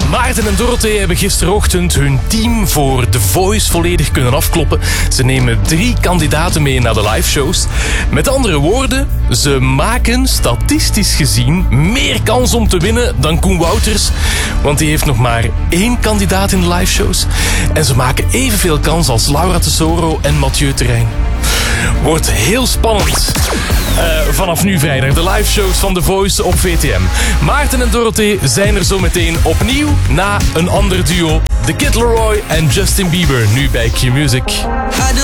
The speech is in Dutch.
Maarten en Dorothee hebben gisterochtend hun team voor The Voice volledig kunnen afkloppen. Ze nemen 3 kandidaten mee naar de liveshows. Met andere woorden, ze maken statistisch gezien meer kans om te winnen dan Koen Wouters. Want die heeft nog maar 1 kandidaat in de liveshows. En ze maken evenveel kans als Laura Tesoro en Mathieu Terrein. Wordt heel spannend. Vanaf nu vrijdag de liveshows van The Voice op VTM. Maarten en Dorothee zijn er zo meteen opnieuw na een ander duo. The Kid Laroi en Justin Bieber, nu bij Q-Music.